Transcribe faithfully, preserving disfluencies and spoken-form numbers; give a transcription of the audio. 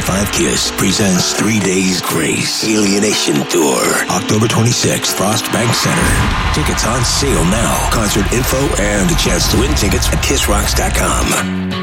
twenty-five KISS presents Three Days Grace Alienation Tour, October twenty-sixth, Frost Bank Center. Tickets on sale now. Concert info and a chance to win tickets at kiss rocks dot com.